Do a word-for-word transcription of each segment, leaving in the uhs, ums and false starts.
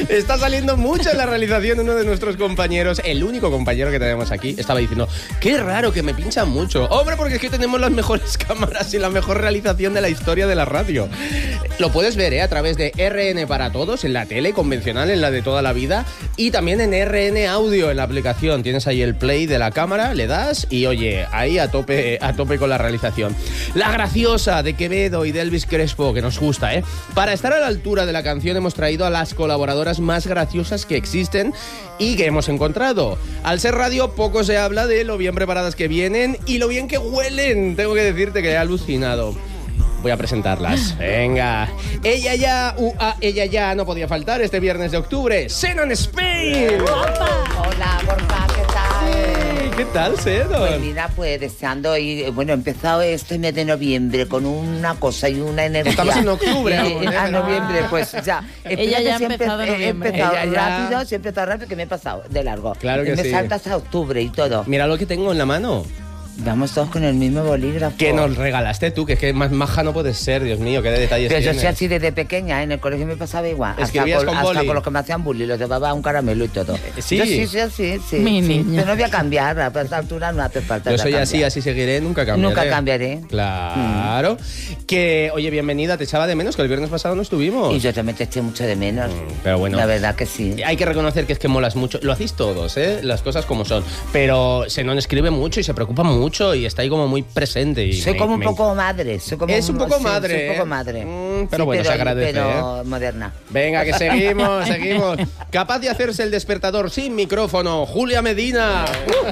Está saliendo mucho en la realización uno de nuestros compañeros, el único compañero que tenemos aquí, estaba diciendo, qué raro que me pinchan mucho. Hombre, porque es que tenemos las mejores cámaras y la mejor realización de la historia de la radio. Lo puedes ver, ¿eh? A través de R N para todos, en la tele convencional, en la de toda la vida, y también en R N Audio, en la aplicación. Tienes ahí el play de la cámara, le das y oye, ahí a tope, a tope con la realización. La graciosa de Quevedo y de Elvis Crespo, que nos gusta, ¿eh? Para estar a la altura de la canción hemos traído a las colaboradoras más graciosas que existen y que hemos encontrado. Al ser radio, poco se habla de lo bien preparadas que vienen y lo bien que huelen. Tengo que decirte que he alucinado. Voy a presentarlas. Venga. Ella ya, uh, ah, ella ya no podía faltar este viernes de octubre. Senon Spain. Hola, Borja, ¿qué tal? Sí, ¿qué tal, Senon? Pues mira, pues deseando y bueno, he empezado este mes de noviembre con una cosa y una energía. Estamos en octubre. Eh, a noviembre, pues ya. Ella ya ha siempre, empezado en He noviembre. empezado Ella ya... rápido, siempre he empezado rápido, que me he pasado de largo. Claro que y me sí. salta hasta octubre y todo. Mira lo que tengo en la mano. Vamos todos con el mismo bolígrafo. Que nos regalaste tú, que es que más maja no puedes ser, Dios mío, qué de detalles Pero yo tienes. soy así desde pequeña, ¿eh? En el colegio me pasaba igual. Escribías hasta con, con hasta boli. con los que me hacían bullying, los llevaba un caramelo y todo. ¿sí? Yo sí, sí, sí, sí. Mi sí. niña. Yo no voy a cambiar, a esta altura no hace falta. Yo soy cambiar. así, así seguiré, nunca cambiaré. Nunca cambiaré. Claro. Mm. Que, oye, bienvenida, te echaba de menos, que el viernes pasado no estuvimos. Y yo también te eché mucho de menos. Mm, pero bueno. La verdad que sí. Hay que reconocer que es que molas mucho. Lo hacéis todos, ¿eh? Las cosas como son. Pero Senon escribe mucho y se preocupa mucho y está ahí como muy presente. Y Soy me, como un me... poco madre. Soy como Es un poco sí, madre. Soy un poco ¿eh? madre. Mm, pero Sí, bueno, se agradece. Pero ¿eh? moderna. Venga, que seguimos, seguimos. Capaz de hacerse el despertador sin micrófono, Julia Medina.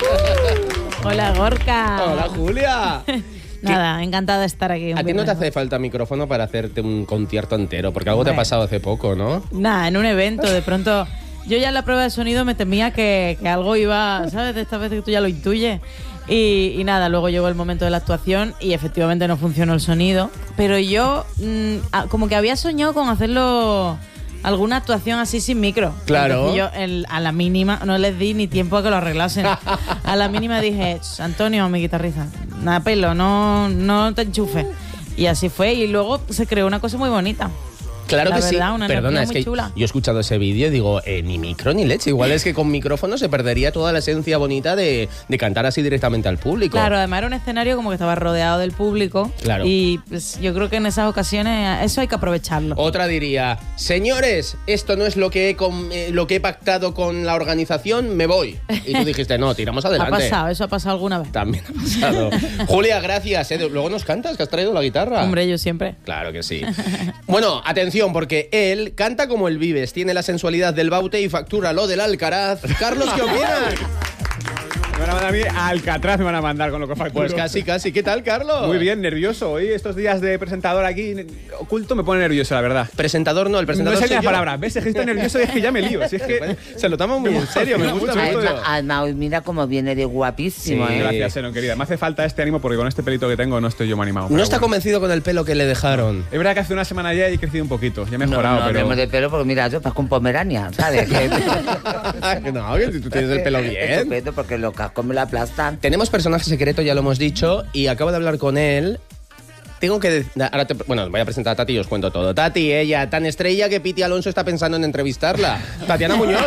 Hola, Gorka. Hola, Julia. Nada, encantada de estar aquí. un A ti no te viernes. hace falta micrófono para hacerte un concierto entero, porque algo te ha Hombre. pasado hace poco, ¿no? Nada, en un evento, de pronto... Yo ya en la prueba de sonido me temía que, que algo iba, ¿sabes? De esta vez que tú ya lo intuyes. Y, y nada, luego llegó el momento de la actuación y efectivamente no funcionó el sonido. Pero yo mmm, a- como que había soñado con hacerlo... alguna actuación así sin micro. Claro. Entonces yo el- a la mínima no les di ni tiempo a que lo arreglasen. A la mínima dije, Antonio, mi guitarrista, nada pelo, no, no te enchufes. Y así fue. Y luego se creó una cosa muy bonita. Claro La que verdad, sí. una Perdona, energía es muy que chula. yo he escuchado ese vídeo y digo, eh, ni micro ni leche. Igual es que con micrófono se perdería toda la esencia bonita de, de cantar así directamente al público. Claro, además era un escenario como que estaba rodeado del público. Claro. Y pues, yo creo que en esas ocasiones eso hay que aprovecharlo. Otra diría, señores, esto no es lo que he, com- eh, lo que he pactado con la organización, me voy. Y tú dijiste, no, tiramos ha adelante. pasado, eso ha pasado alguna vez. También ha pasado. Julia, gracias. ¿eh? Luego nos cantas, que has traído la guitarra. Hombre, yo siempre. Claro que sí. Bueno, atención, porque él canta como el Vives, tiene la sensualidad del Baute y factura lo del Alcaraz. Carlos, ¿qué opinas? Me van a mandar a mí a Alcatraz, me van a mandar con lo que facturo. Pues casi, casi. ¿Qué tal, Carlos? Muy bien, nervioso. Hoy estos días de presentador aquí oculto me pone nervioso, la verdad. Presentador no, el presentador no sé soy la yo. palabra. ¿Ves? Es que estoy nervioso y es que ya me lío. Si es que... Se lo toma muy en serio, me gusta mucho mucho. esto. Además, además, hoy mira cómo viene de guapísimo, Sí. ¿eh? Gracias, Senon, querida. Me hace falta este ánimo porque con este pelito que tengo no estoy yo muy animado. No pero está bueno. convencido con el pelo que le dejaron. Es verdad que hace una semana ya he crecido un poquito. Ya he No, mejorado, no pero... hablemos de pelo porque mira, yo estás con Pomerania, ¿sabes? Que- No, que tú tienes el pelo bien. Estupendo, porque los cascos me lo aplastan. Tenemos personaje secreto, ya lo hemos dicho, y acabo de hablar con él. Tengo que... de- Ahora te... Bueno, voy a presentar a Tati y os cuento todo. Tati, ella, tan estrella que Piti Alonso está pensando en entrevistarla. Tatiana Muñoz.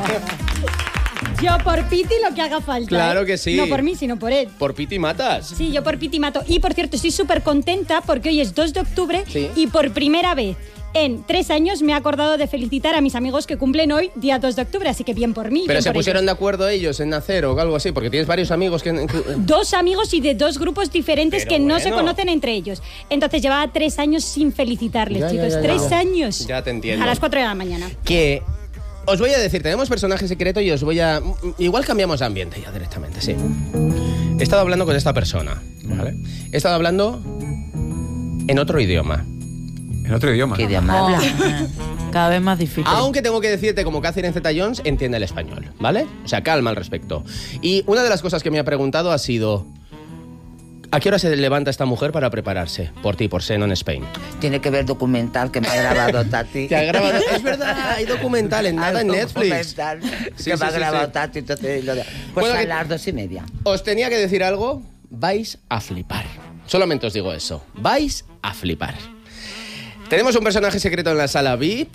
Yo por Piti lo que haga falta. Claro ¿eh? que sí. No por mí, sino por él. Por Piti matas. Sí, yo por Piti mato. Y por cierto, estoy súper contenta porque hoy es dos de octubre Sí. y por primera vez en tres años me he acordado de felicitar a mis amigos que cumplen hoy, día dos de octubre, así que bien por mí. Pero bien se por pusieron ellos. de acuerdo ellos en nacer o algo así, porque tienes varios amigos que... Dos amigos y de dos grupos diferentes Pero que no se bueno. conocen entre ellos. Entonces llevaba tres años sin felicitarles, Ya, ya, chicos. ya, ya. Tres años. Ya te entiendo. A las cuatro de la mañana. Que... Os voy a decir, tenemos personaje secreto y os voy a... Igual cambiamos de ambiente ya directamente, sí. He estado hablando con esta persona, ¿vale? He estado hablando en otro idioma. En otro idioma. ¿Qué idioma Oh, habla? cada vez más difícil. Aunque tengo que decirte, como Catherine Zeta-Jones, entiende el español, ¿vale? O sea, calma al respecto. Y una de las cosas que me ha preguntado ha sido... ¿A qué hora se levanta esta mujer para prepararse? Por ti, por Senon Spain. Tiene que ver documental que me ha grabado Tati. Que ha grabado... Es verdad, hay documental en nada Hay en Netflix. documental Sí, que sí, me ha sí, grabado sí. Tati. Entonces, lo de- pues Bueno, a que- las dos y media. Os tenía que decir algo, vais a flipar. Solamente os digo eso, vais a flipar. Tenemos un personaje secreto en la sala V I P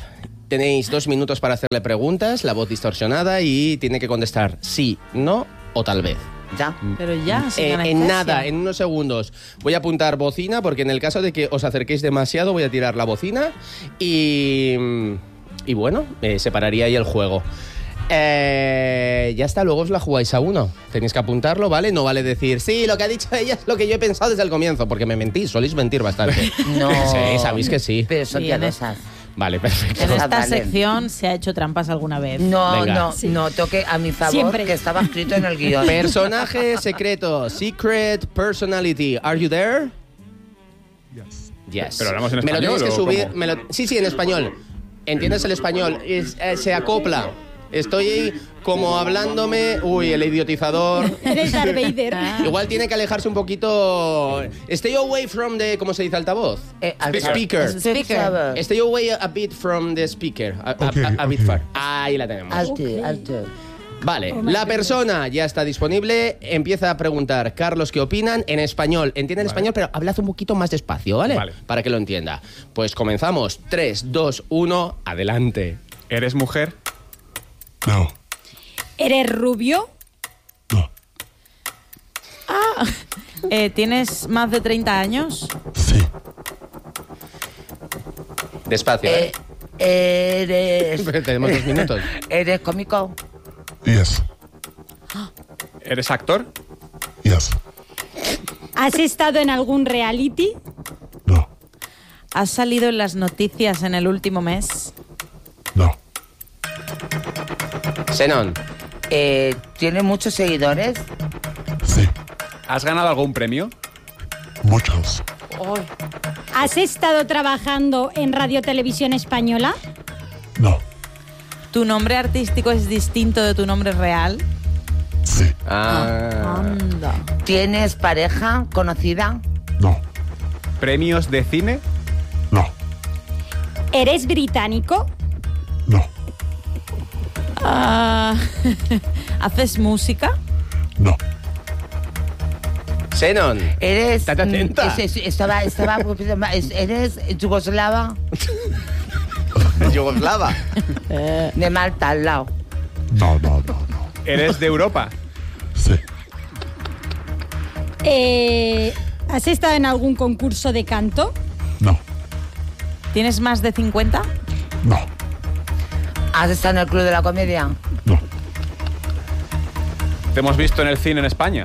Tenéis dos minutos para hacerle preguntas, la voz distorsionada, y tiene que contestar sí, no o tal vez. Ya. Pero ya, sin Eh, en anestesia. nada, en unos segundos. Voy a apuntar bocina porque en el caso de que os acerquéis demasiado voy a tirar la bocina y... Y bueno, eh, separaría ahí el juego. Eh, ya está, luego os la jugáis a uno. Tenéis que apuntarlo, ¿vale? No vale decir, sí, lo que ha dicho ella es lo que yo he pensado desde el comienzo, porque me mentís, soléis mentir bastante. No. Sí, sabéis que sí. Pero son Bien, piadosas. Vale, perfecto. En esta Vale. sección se ha hecho trampas alguna vez. No, Venga. no, Sí. no, toque a mi favor, Siempre. que estaba escrito en el guión. Personaje secreto, secret personality. Are you there? Yes. Yes. ¿Pero hablamos en Me lo español tienes que o subir. cómo? me lo- sí, sí, en español. ¿Entiendes el español? Es- eh, se acopla. Estoy ahí como hablándome. Uy, el idiotizador. Eres Darth Vader. Ah. Igual tiene que alejarse un poquito. Stay away from the. ¿Cómo se dice altavoz? Eh, al- Speaker. Speaker. Stay away a bit from the speaker. A, a- Ok, a- a bit ok. far. Ahí la tenemos. Alto, alto. Vale, Oh my la goodness. persona ya está disponible. Empieza a preguntar, Carlos, ¿qué opinan? En español. Entiende el español, pero hablad un poquito más despacio, ¿vale? Vale. Para que lo entienda. Pues comenzamos. tres, dos, uno, adelante. ¿Eres mujer? No. ¿Eres rubio? No. Eh, ¿Tienes más de treinta años? Sí. Despacio, Eh, ¿eh? eres... Tenemos dos minutos. ¿Eres cómico? Yes. ¿Eres actor? Yes. ¿Has estado en algún reality? No. ¿Has salido en las noticias en el último mes? No. Xenon. Eh, ¿Tienes muchos seguidores? Sí. ¿Has ganado algún premio? Muchos. ¿Has estado trabajando en Radio Televisión Española? No. ¿Tu nombre artístico es distinto de tu nombre real? Sí. Ah. Anda. ¿Tienes pareja conocida? No. ¿Premios de cine? No. ¿Eres británico? No. Ah, ¿haces música? No. Xenon. ¿Eres... Estate atenta. mm, es- es- estaba, estaba... es- ¿Eres yugoslava? Yugoslava. De Malta, al lado. No, no, no, no. ¿Eres de Europa? Sí. Eh, ¿Has estado en algún concurso de canto? No. ¿Tienes más de cincuenta? No. ¿Has estado en el Club de la Comedia? No. ¿Te hemos visto en el cine en España?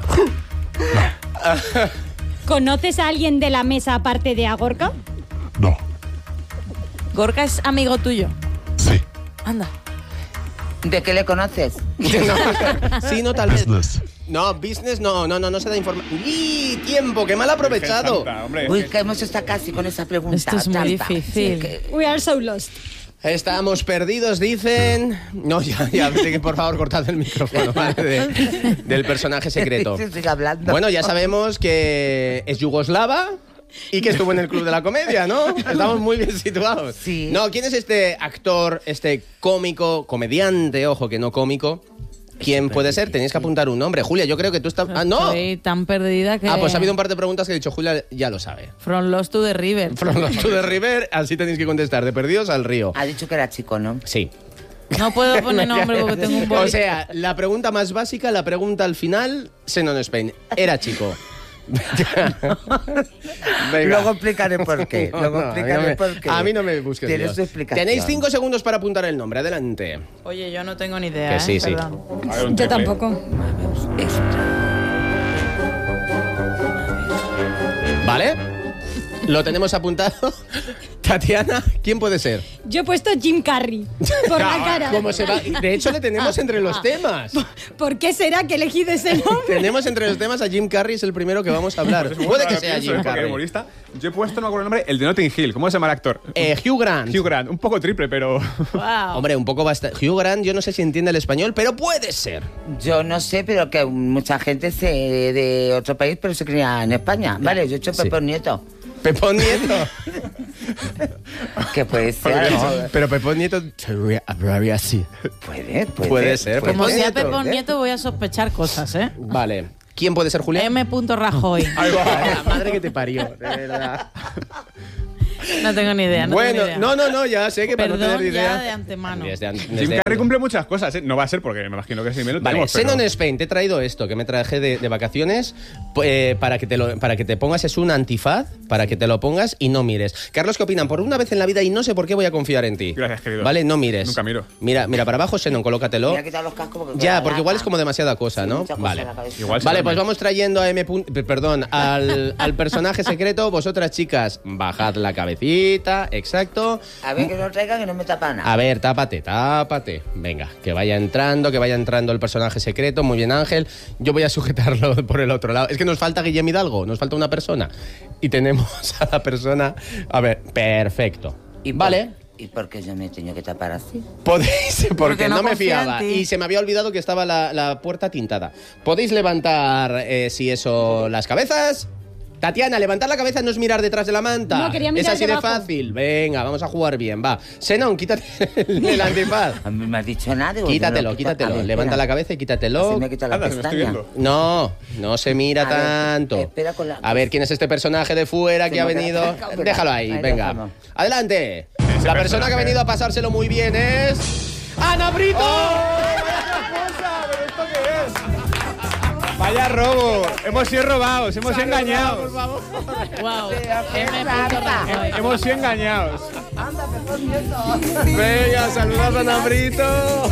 ¿Conoces a alguien de la mesa aparte de Agorca? No. ¿Gorka es amigo tuyo? Sí. Anda. ¿De qué le conoces? No, sí, no, tal vez. Business. No, business no, no, no, no se da información. ¡Y tiempo! ¡Qué mal aprovechado! Virgen Santa, hombre. Uy, que hemos estado casi con esa pregunta. Esto es muy trampa. difícil. Sí, que- We are so lost. Estamos perdidos, dicen. No, ya, ya, así que por favor cortad el micrófono, ¿vale? De- del personaje secreto. Sí, sigue hablando. Bueno, ya sabemos que es yugoslava y que estuvo en el Club de la Comedia, ¿no? Estamos muy bien situados. Sí. No, ¿quién es este actor, este cómico, comediante, ojo que no cómico? ¿Quién puede ser? Tenéis que apuntar un nombre. Julia, yo creo que tú estás... ¡Ah, no! Estoy tan perdida que... Ah, pues ha habido un par de preguntas que he dicho, Julia ya lo sabe. From Lost to the River. From Lost to the River, así tenéis que contestar, de perdidos al río. Ha dicho que era chico, ¿no? Sí. No puedo poner nombre porque tengo un O boli. sea, la pregunta más básica, la pregunta al final, Xenon Spain. Era chico. Venga. Luego explicaré por qué. No, Luego no, a mí explicaré no me- por qué. A mí no me busques. Tienes líos. su explicación. Tenéis cinco segundos para apuntar el nombre. Adelante. Oye, yo no tengo ni idea. Que ¿eh? sí, sí. Perdón. A ver, un Yo triple. tampoco. ¿Vale? Lo tenemos apuntado. Tatiana, ¿quién puede ser? Yo he puesto Jim Carrey por la cara. ¿Cómo se va? De hecho, le tenemos entre los temas. ¿Por qué será que he elegido ese nombre? Tenemos entre los temas a Jim Carrey, es el primero que vamos a hablar. Es muy Puede bueno, que ahora sea pienso, Jim ¿eh? Porque era Carrey. humorista. Yo he puesto, no me acuerdo el nombre, el de Notting Hill. ¿Cómo se llama el actor? Eh, Hugh Grant. Hugh Grant. Un poco triple, pero... Wow. Hombre, un poco bastante. Hugh Grant, yo no sé si entiende el español, pero puede ser. Yo no sé, pero que mucha gente se de otro país, pero se cría en España. Vale, yo he hecho Sí. Pepón Nieto. Pepón Nieto. Que puede ser. ¿no? Pero Pepón Nieto hablaría así. Puede, puede. Puede ser, Como Pepón sea Nieto, Pepón ¿eh? Nieto, voy a sospechar cosas, ¿eh? Vale. ¿Quién puede ser Julián? M. Rajoy. La madre que te parió, de verdad. No tengo ni idea. No bueno, tengo ni idea. no, no, no, ya sé que para no Perdón tener idea. ya de antemano. Desde an- Jim desde- Carrey cumple muchas cosas, ¿eh? No va a ser porque me imagino que sí me lo Vale, tenemos, pero... Xenon Spain, te he traído esto que me traje de, de vacaciones eh, para, que te lo, para que te pongas. Es un antifaz para que te lo pongas y no mires. Carlos, ¿qué opinan? Por una vez en la vida y no sé por qué voy a confiar en ti. Gracias, querido. Vale, no mires. Nunca miro. Mira, mira para abajo, Xenon, colócatelo. Voy a quitar los cascos porque Ya, me da porque igual lata. es como demasiada cosa, Sí, ¿no? mucha cosa Vale. en la cabeza. Igual se Vale, duerme. pues vamos trayendo a M. Perdón, al, al personaje secreto. Vosotras, chicas, bajad la cabecita. Exacto. A ver que no traiga que no me tapa nada. A ver, tápate, tápate. Venga, que vaya entrando, que vaya entrando el personaje secreto. Muy bien, Ángel. Yo voy a sujetarlo por el otro lado. Es que nos falta Guillem Hidalgo, nos falta una persona. Y tenemos a la persona... A ver, perfecto. ¿Y por- Vale. ¿Y por qué yo me he tenido que tapar así? Podéis, porque, Porque no, no me confía en fiaba. ti. Y se me había olvidado que estaba la, la puerta tintada. Podéis levantar, eh, si eso, las cabezas. Tatiana, levantar la cabeza no es mirar detrás de la manta. No, quería mirar es así de debajo. fácil. Venga, vamos a jugar bien, va. Xenón, quítate el, el antifaz. A mí me has dicho nada. digo, Quítatelo, yo me lo quito. quítatelo. A ver, Levanta espera. la cabeza y quítatelo. Así me quita la Anda, se me estoy pestaña. viendo. No, no se mira A ver, tanto. espera con la- A ver, ¿quién es este personaje de fuera que ha Tengo que venido? hacer cámara. Déjalo ahí, Ahí venga. dejamos. Adelante. La persona personaje. que ha venido a pasárselo muy bien es... ¡Ana Brito! ¿Pero esto qué es? Vaya robo. Hemos sido robados, hemos sido engañados. Wow. M. Rajoy. Hemos sido engañados. Venga, saludad a Ana Brito.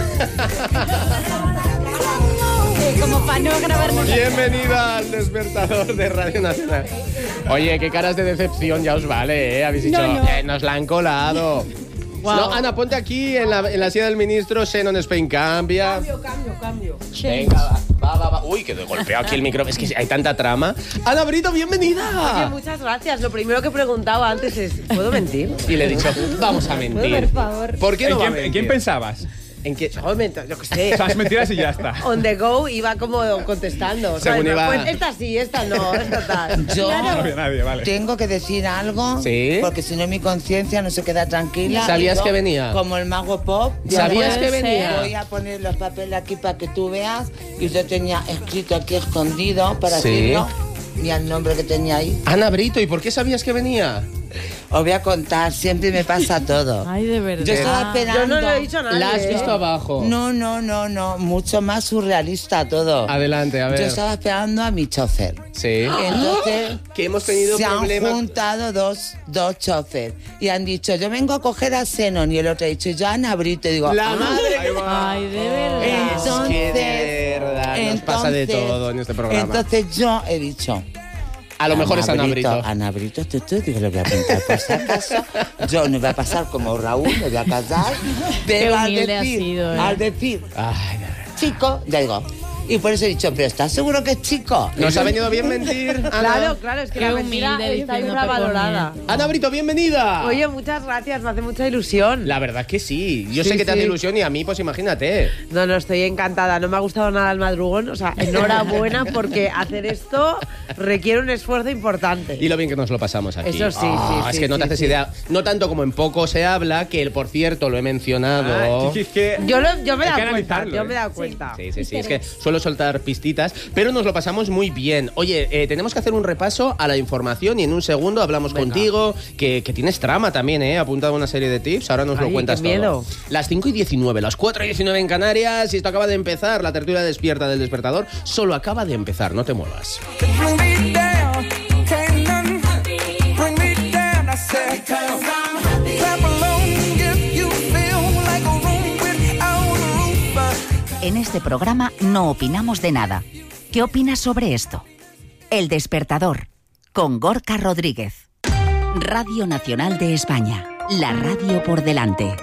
Eh, como para no grabarnos. Bienvenida al despertador de Radio Nacional. Oye, qué caras de decepción ya os vale, ¿eh? Habéis dicho, No, no. "Eh, nos la han colado. Wow. No, Ana, ponte aquí en la, en la silla del ministro. Xenon Spain cambia. Cambio, cambio, cambio. Venga, va, va, va, va. Uy, que te golpeo aquí el micrófono. Es que hay tanta trama. Ana Brito, Oye, bienvenida. muchas gracias. Lo primero que preguntaba antes es, ¿puedo mentir? Y le he dicho, vamos a mentir. Por favor. ¿Por qué ¿En no va a quién, en mentir? quién pensabas? ¿En qué? Yo, me- yo qué sé. Esas mentiras y ya está. On the go iba como contestando. ¿sabes? Según iba- Pues esta sí, esta no, esta tal. Yo No había nadie, vale. tengo que decir algo, Sí. porque si no mi conciencia no se queda tranquila. ¿Sabías Y yo, que venía? Como el mago pop. ¿Sabías puede que ser. venía? Voy a poner los papeles aquí para que tú veas. Y yo tenía escrito aquí escondido para Sí. decirlo. Mira el nombre que tenía ahí. Ana Brito, ¿y por qué sabías que venía? Os voy a contar, siempre me pasa todo. Ay, de verdad. Yo estaba esperando. Yo no lo he dicho a nadie. La has ¿eh? visto abajo. No, no, no, no. Mucho más surrealista todo. Adelante, a ver. Yo estaba esperando a mi chofer. Sí. Entonces, Que hemos tenido se han problemas. juntado dos, dos choferes y han dicho, yo vengo a coger a Xenon, y el otro ha dicho, yo a Ana Brito. Y digo, La "Ah". madre que... Ay, de verdad. Es que de verdad nos pasa de entonces- todo en este programa. Entonces yo he dicho, A lo mejor es Ana Brito. Ana Brito, tú, tú, digo, le voy a preguntar por si acaso. Yo no voy a pasar como Raúl, me voy a casar. Pero al humilde has decir, sido, ¿eh? al decir, Ay, de verdad. chico, ya digo. Y por eso he dicho, pero ¿estás seguro que es chico? ¿Nos ha venido bien mentir, Ana? Claro, claro, es que Qué la mentira humilde está diciendo infravalorada. Ana Brito, bienvenida. Oye, muchas gracias, me hace mucha ilusión. La verdad que sí. Yo Sí, sé que te hace sí. ilusión y a mí, pues imagínate. No, no, estoy encantada. No me ha gustado nada el madrugón. O sea, enhorabuena porque hacer esto requiere un esfuerzo importante. Y lo bien que nos lo pasamos aquí. Eso sí, Ah, sí, Es sí, que no te sí, haces sí. idea. No tanto como en poco se habla, que por cierto lo he mencionado. Ah, es que- Yo, lo- yo me he Hay que dado cuenta, analizarlo, yo ¿eh? me he dado cuenta. Sí, sí, sí. Es que suelo soltar pistitas, pero nos lo pasamos muy bien. Oye, eh, tenemos que hacer un repaso a la información y en un segundo hablamos contigo, que, que tienes trama también, ¿eh? Apuntado una serie de tips, ahora nos lo Ay, cuentas qué miedo. todo. Las cinco y diecinueve, las cuatro y diecinueve en Canarias, y esto acaba de empezar, la tertulia despierta del despertador, solo acaba de empezar, no te muevas. Bring me down, can't none bring me down. I said, clap along if you feel like a room without a roof. En este programa no opinamos de nada. ¿Qué opinas sobre esto? El Despertador, con Gorka Rodríguez. Radio Nacional de España, la radio por delante.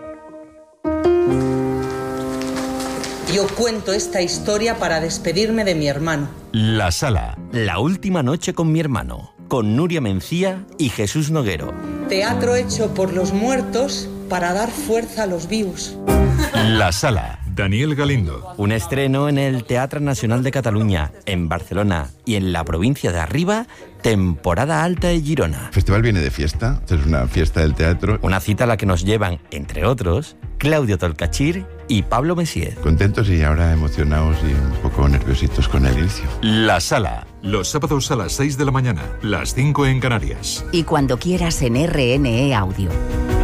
Yo cuento esta historia para despedirme de mi hermano. La Sala, la última noche con mi hermano, con Nuria Mencía y Jesús Noguero. Teatro hecho por los muertos para dar fuerza a los vivos. La Sala. Daniel Galindo. Un estreno en el Teatro Nacional de Cataluña, en Barcelona y en la provincia de Arriba, temporada alta de Girona. El festival viene de fiesta, es una fiesta del teatro. Una cita a la que nos llevan, entre otros, Claudio Tolcachir y Pablo Messier. Contentos y ahora emocionados y un poco nerviositos con el inicio. La Sala, Los sábados a las seis de la mañana, las cinco en Canarias. Y cuando quieras en R N E Audio.